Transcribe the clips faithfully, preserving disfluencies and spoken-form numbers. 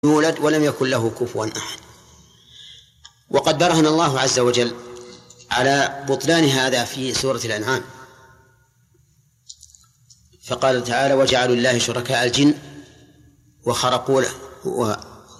يولد ولم يكن له كفوا أحد. وقد برهن الله عز وجل على بطلان هذا في سورة الأنعام، فقال تعالى: وجعلوا لله شركاء الجن وخرقوا له و...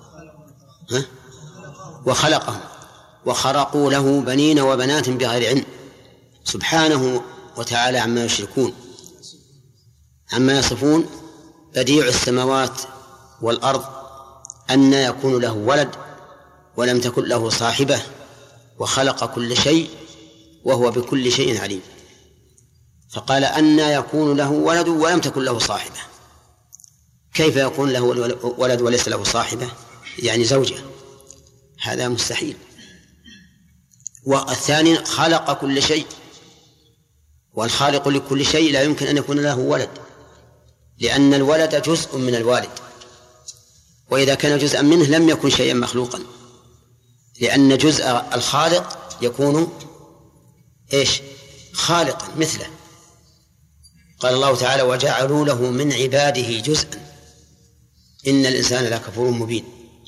وخلقهم وخرقوا له بنين وبنات بغير علم سبحانه وتعالى عما يشركون عما يصفون. بديع السماوات والأرض أن يكون له ولد ولم تكن له صاحبة، وخلق كل شيء وهو بكل شيء عليم. فقال: أن يكون له ولد ولم تكن له صاحبة. كيف يكون له ولد وليس له صاحبة؟ يعني زوجة، هذا مستحيل. والثاني خلق كل شيء، والخالق لكل شيء لا يمكن أن يكون له ولد، لأن الولد جزء من الوالد، وإذا كان جزءا منه لم يكن شيئا مخلوقا، لأن جزء الخالق يكون إيش؟ خالقا مثله. قال الله تعالى: وجعلوا له من عباده جزءا إن الإنسان لكفور مبين.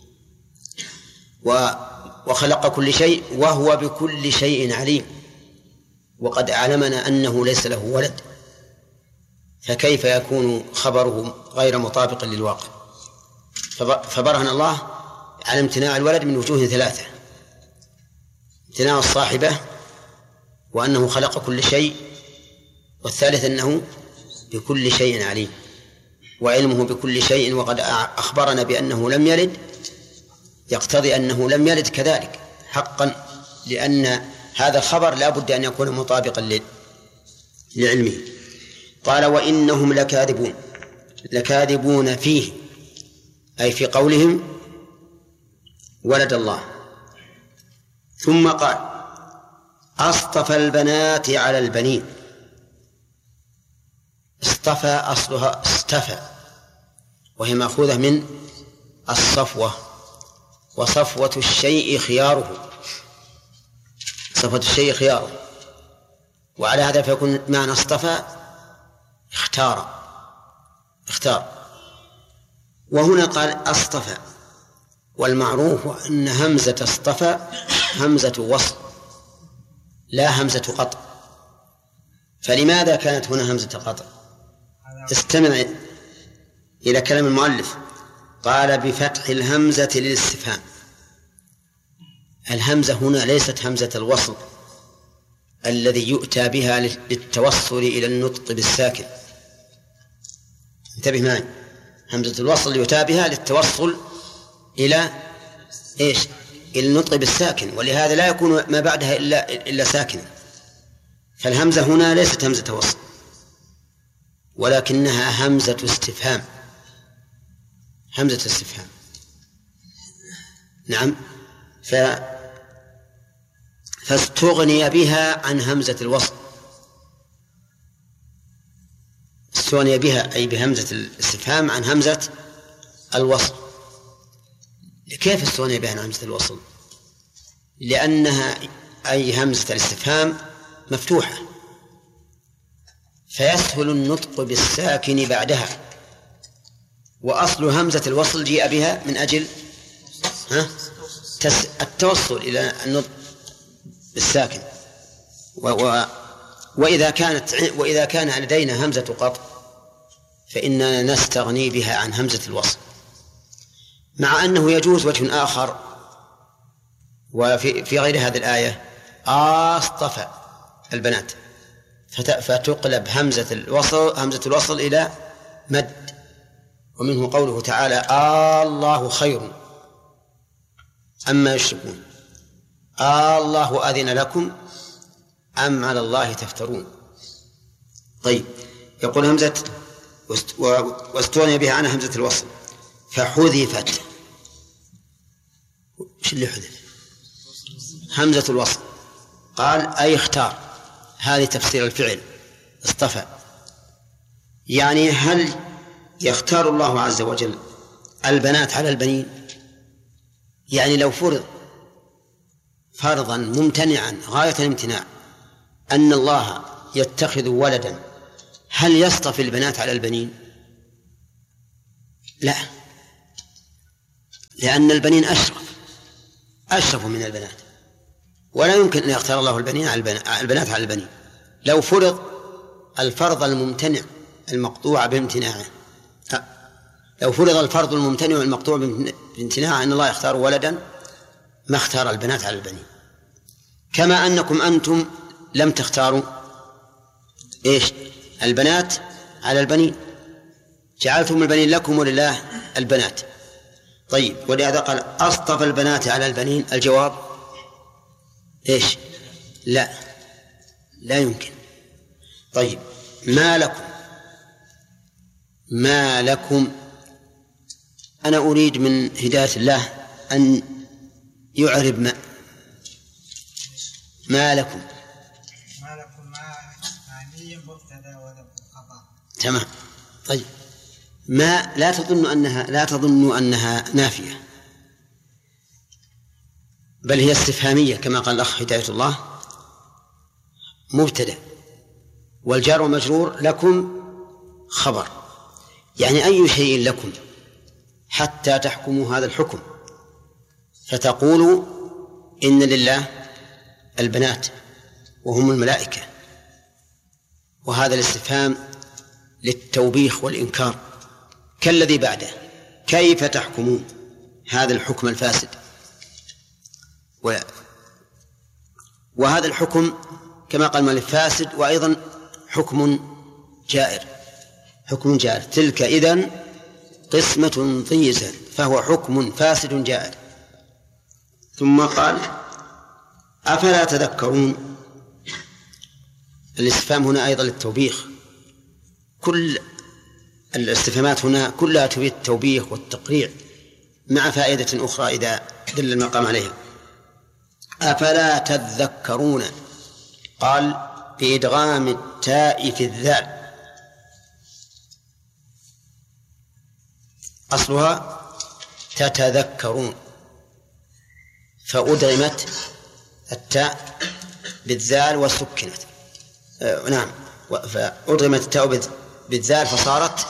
وخلق كل شيء وهو بكل شيء عليم، وقد أعلمنا أنه ليس له ولد، فكيف يكون خبره غير مطابق للواقع؟ فبرهن الله على امتناع الولد من وجوه ثلاثة: امتناع الصاحبة، وأنه خلق كل شيء، والثالث أنه بكل شيء عليم، وعلمه بكل شيء. وقد أخبرنا بأنه لم يلد، يقتضي أنه لم يلد كذلك حقا، لأن هذا الخبر لا بد أن يكون مطابقا لعلمه. قال: وإنهم لكاذبون. لكاذبون فيه أي في قولهم ولد الله. ثم قال: أصطفى البنات على البنين. اصطفى أصلها استفى، وهي مأخوذة من الصفوة، وصفوة الشيء خياره، صفوة الشيء خياره. وعلى هذا فيكون معنى اصطفى اختار اختار وهنا قال اصطفى. والمعروف أن همزة اصطفى همزة وصل لا همزة قطع. فلماذا كانت هنا همزة قطع؟ استمع إلى كلام المؤلف. قال: بفتح الهمزة للاستفهام. الهمزة هنا ليست همزة الوصل الذي يؤتى بها للتوصل إلى النطق بالساكن. انتبه معي، همزة الوصل يؤتى بها للتوصل إلى إيش؟ إلى النطق بالساكن، ولهذا لا يكون ما بعدها إلا إلا ساكن. فالهمزة هنا ليست همزة وصل، ولكنها همزة استفهام، همزة استفهام. نعم. ف فاستغني بها عن همزة الوصل. استغني بها أي بهمزة الاستفهام عن همزة الوصل. كيف استغني بها عن همزة الوصل؟ لأنها أي همزة الاستفهام مفتوحة، فيسهل النطق بالساكن بعدها. وأصل همزة الوصل جيء بها من أجل ها؟ التوصل إلى النطق بالساكن. و و وإذا كانت وإذا كان لدينا همزة قطع فإننا نستغني بها عن همزة الوصل. مع أنه يجوز وجه آخر، وفي في غير هذه الآية: أصطفى البنات، فتقلب همزة الوصل همزة الوصل إلى مد. ومنه قوله تعالى: آه الله خير أما يشركون. آه الله أذن لكم أم على الله تفترون. طيب، يقول همزة واستغني بها عن همزة الوصل فحذفت. وش اللي حذف؟ همزة الوصل. قال: أي اختار. هذه تفسير الفعل اصطفى. يعني هل يختار الله عز وجل البنات على البنين؟ يعني لو فرض فرضا ممتنعا غاية الامتناع أن الله يتخذ ولدا، هل يصطفي البنات على البنين؟ لا، لأن البنين أشرف أشرف من البنات، ولا يمكن أن يختار الله البنين على البنات على البنين. لو فرض الفرض الممتنع المقطوع بامتناعه، لو فرض الفرض الممتنع المقطوع بامتناعه أن الله يختار ولدا ما اختار البنات على البنين، كما أنكم أنتم لم تختاروا إيش البنات على البنين، جعلتم البنين لكم ولله البنات. طيب، ولهذا قال أصطفى البنات على البنين. الجواب إيش؟ لا لا يمكن. طيب، ما لكم ما لكم أنا أريد من هداية الله أن يعرب ما ما لكم ما لكم ما ثانيا مبتدا ولكم خبر. تمام. طيب، ما لا تظن أنها لا تظن أنها نافية، بل هي استفهامية كما قال الأخ هداية الله. مبتدأ والجار ومجرور لكم خبر، يعني أي شيء لكم حتى تحكموا هذا الحكم فتقولوا إن لله البنات وهم الملائكة. وهذا الاستفهام للتوبيخ والإنكار كالذي بعده: كيف تحكمون هذا الحكم الفاسد؟ وهذا الحكم كما قال مالك فاسد، وأيضا حكم جائر حكم جائر تلك إذن قسمة ضيزى، فهو حكم فاسد جائر. ثم قال: أفلا تذكرون. الاستفهام هنا أيضا للتوبيخ، كل الاستفهامات هنا كلها تفيد التوبيخ والتقريع مع فائدة أخرى إذا دل المقام عليها. أفلا تذكرون، قال بإدغام التاء في الذال، أصلها تتذكرون، فأدغمت التاء بالذال وسكنت. آه نعم، فأدغمت التاء بالذال فصارت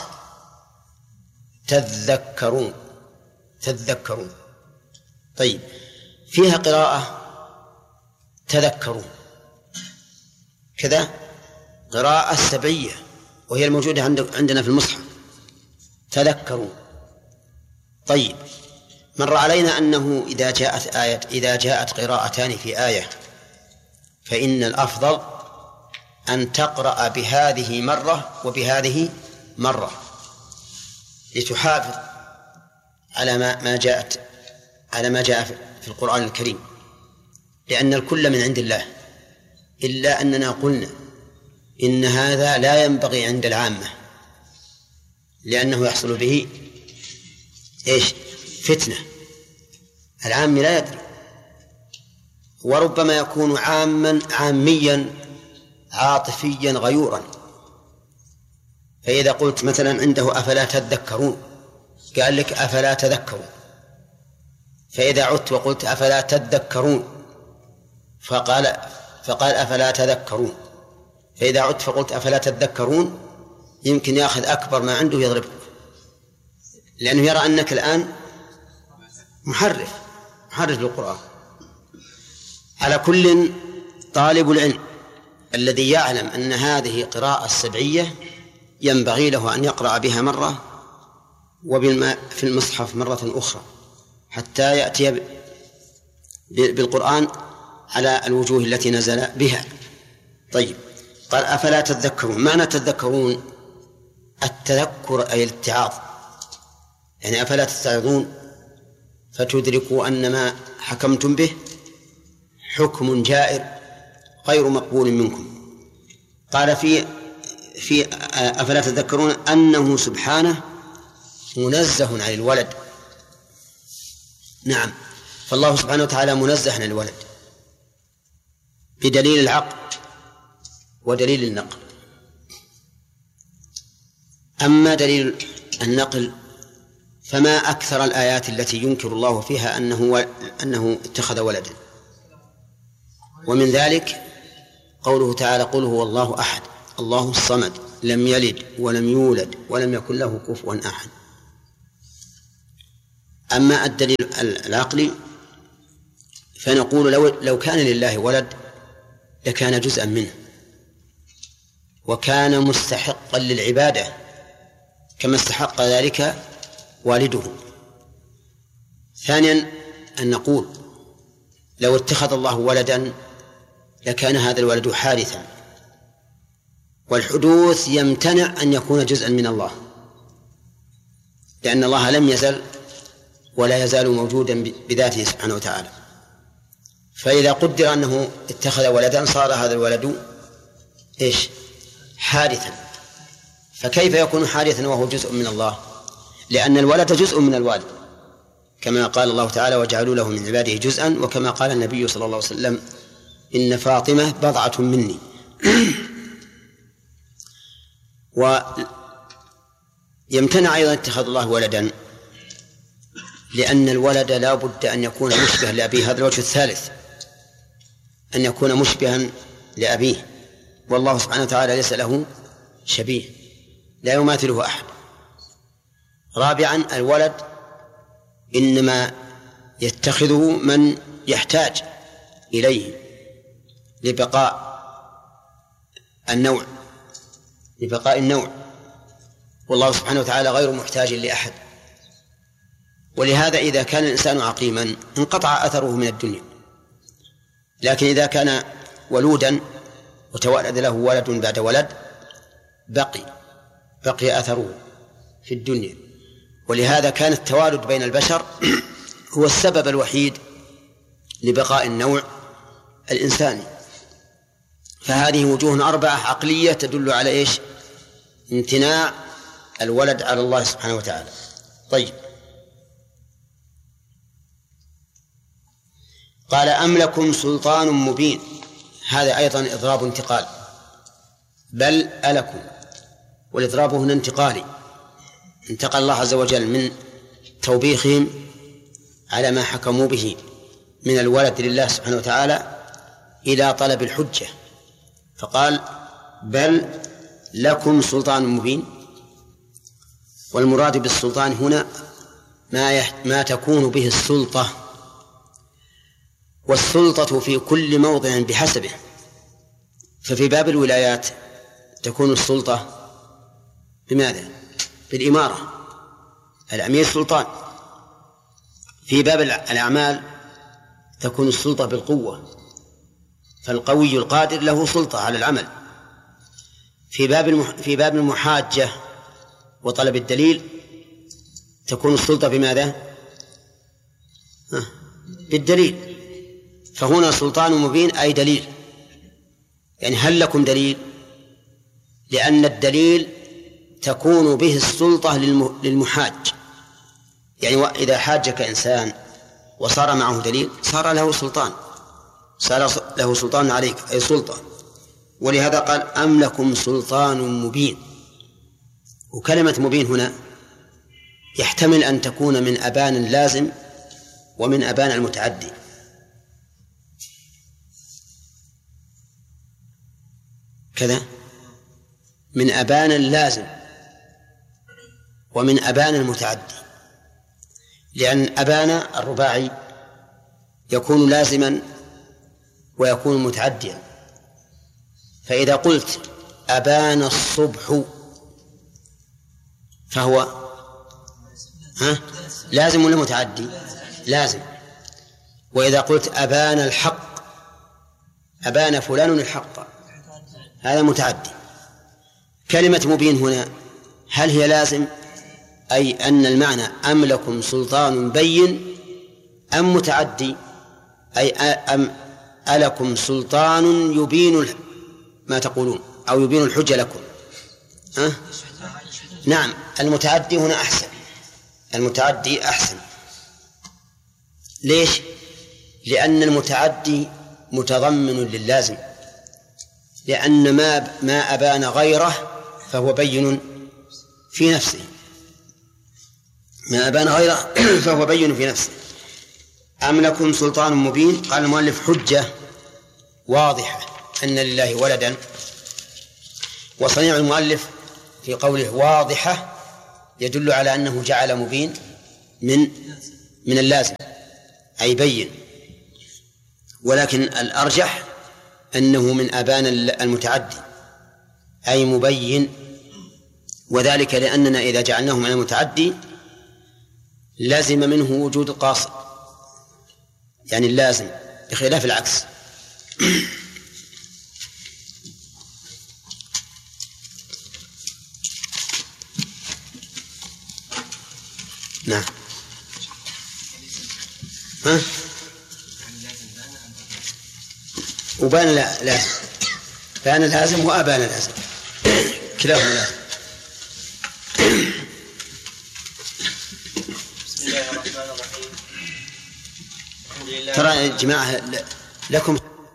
تذكرون تذكرون. طيب، فيها قراءة تذكرون كذا، قراءة سبعية وهي الموجودة عندنا في المصحف، تذكرون. طيب، مر علينا أنه إذا جاءت آية إذا جاءت قراءتان في آية فإن الأفضل أن تقرأ بهذه مرة وبهذه مرة لتحافظ على ما ما جاءت على ما جاء في القرآن الكريم، لأن الكل من عند الله، إلا أننا قلنا إن هذا لا ينبغي عند العامة، لأنه يحصل به إيش؟ فتنة. العام لا يدري، وربما يكون عاما عاميا عاطفيا غيورا. فإذا قلت مثلا عنده أفلا تذكرون قال لك أفلا تذكرون، فإذا عدت وقلت أفلا تذكرون فقال فقال أفلا تذكرون، فإذا عدت فقلت أفلا تذكرون يمكن يأخذ أكبر ما عنده يضربك، لأنه يرى أنك الآن محرف محرف للقرآن. على كل، طالب العلم الذي يعلم أن هذه قراءة سبعية ينبغي له أن يقرأ بها مرة وبالماء في المصحف مرة أخرى حتى يأتي بالقرآن على الوجوه التي نزل بها. طيب، قال أفلا تذكرون. معنى تذكرون التذكر أي الاتعاظ، يعني أفلا تتعظون فتدركوا أن ما حكمتم به حكم جائر غير مقبول منكم. قال في في أفلا تذكرون أنه سبحانه منزه عن الولد. نعم، فالله سبحانه وتعالى منزه عن الولد بدليل العقل ودليل النقل. أما دليل النقل فما أكثر الآيات التي ينكر الله فيها أنه أنه اتخذ ولدا، ومن ذلك قوله تعالى: قل هو الله أحد الله الصمد لم يلد ولم يولد ولم يكن له كفوا أحد. أما الدليل العقلي فنقول لو, لو كان لله ولد لكان جزءا منه وكان مستحقا للعبادة كما استحق ذلك والده. ثانيا أن نقول لو اتخذ الله ولدا لكان هذا الولد حادثا، والحدوث يمتنع أن يكون جزءا من الله، لأن الله لم يزل ولا يزال موجودا بذاته سبحانه وتعالى. فإذا قدر أنه اتخذ ولدا صار هذا الولد إيش؟ حادثا. فكيف يكون حادثا وهو جزء من الله؟ لأن الولد جزء من الوالد، كما قال الله تعالى وجعلوا له من عباده جزءا، وكما قال النبي صلى الله عليه وسلم إن فاطمة بضعة مني. ويمتنع أيضا اتخاذ الله ولدا لأن الولد لا بد أن يكون مشبها لأبيه. هذا الوجه الثالث، أن يكون مشبها لأبيه، والله سبحانه وتعالى ليس له شبيه لا يماثله أحد. رابعا الولد إنما يتخذه من يحتاج إليه لبقاء النوع لبقاء النوع والله سبحانه وتعالى غير محتاج لأحد. ولهذا إذا كان الإنسان عقيما انقطع أثره من الدنيا، لكن إذا كان ولودا وتولد له ولد بعد ولد بقي بقي أثره في الدنيا. ولهذا كان التوالد بين البشر هو السبب الوحيد لبقاء النوع الإنساني. فهذه وجوه أربعة عقلية تدل على إيش؟ امتناع الولد على الله سبحانه وتعالى. طيب، قال أم لكم سلطان مبين، هذا أيضا إضراب انتقال، بل ألكم، والإضراب هنا انتقالي، انتقل الله عز وجل من توبيخهم على ما حكموا به من الولد لله سبحانه وتعالى إلى طلب الحجة، فقال بل لكم سلطان مبين. والمراد بالسلطان هنا ما, يحت... ما تكون به السلطة، والسلطة في كل موضع بحسبه. ففي باب الولايات تكون السلطة بماذا؟ بالإمارة، الأمير سلطان. في باب الأعمال تكون السلطة بالقوة، فالقوي القادر له سلطة على العمل. في باب المح... في باب المحاجة وطلب الدليل تكون السلطة بماذا؟ ها. بالدليل. فهنا سلطان مبين أي دليل، يعني هل لكم دليل؟ لأن الدليل تكون به السلطة للم... للمحاج. يعني إذا حاجك إنسان وصار معه دليل صار له سلطان، صار له سلطان عليك أي سلطة. ولهذا قال أم لكم سلطان مبين. وكلمة مبين هنا يحتمل أن تكون من أبان اللازم ومن أبان المتعدي. كذا من أبان اللازم ومن أبان المتعدي، لأن أبان الرباعي يكون لازما ويكون متعديا. فإذا قلت أبان الصبح فهو ها لازم ولا متعدي؟ لازم. وإذا قلت أبان الحق، أبان فلان الحق، هذا متعدي. كلمة مبين هنا هل هي لازم أي أن المعنى أم لكم سلطان بين، أم متعدي أي أم ألكم سلطان يبين ما تقولون أو يبين الحجة لكم؟ أه؟ نعم، المتعدي هنا أحسن، المتعدي أحسن. ليش؟ لأن المتعدي متضمن للازم، لأن ما ما أبان غيره فهو بين في نفسه، ما أبان غيره فهو بين في نفسه. أم لكم سلطان مبين، قال المؤلف حجة واضحة أن لله ولدا. وصنيع المؤلف في قوله واضحة يدل على أنه جعل مبين من من اللازم أي بين، ولكن الأرجح أنه من أبان المتعدي أي مبين، وذلك لأننا إذا جعلناه من المتعدي لازم منه وجود القاصد، يعني اللازم، بخلاف العكس. نعم. ها؟ وبان لا لازم، بان لازم وأبان لازم، كلاهما لازم. بسم الله الرحمن الرحيم. ترى يا جماعة لكم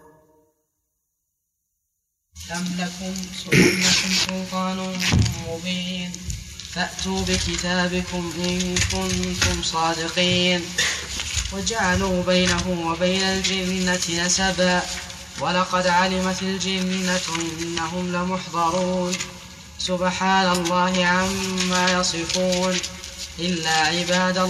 أم لكم سلطان مبين فأتوا بكتابكم إن كنتم صادقين. وجعلوا بينه وبين الجنة نسبا ولقد علمت الجنة إنهم لمحضرون. سبحان الله عما يصفون إلا عباد الله